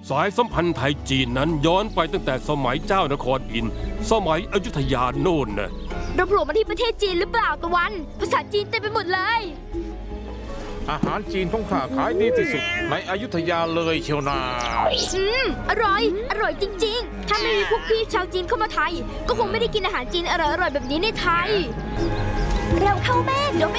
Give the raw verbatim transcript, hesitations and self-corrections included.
สายสัมพันธ์ไทยจีนนั้นย้อนไปตั้งแต่สมัยเจ้านครอินทร์สมัยอยุธยาโน่นนะเราโผล่มาที่ประเทศจีนหรือเปล่าตะวันภาษาจีนเต็มไปหมดเลยอาหารจีนของข้าขายดีที่สุดในอยุธยาเลยเชียวนาอืมอร่อยอร่อยจริงๆถ้าไม่มีพวกพี่ชาวจีนเข้ามาไทยก็คงไม่ได้กินอาหารจีนอร่อยๆแบบนี้ในไทยเร็วเข้าแม่เดี๋ยวไม่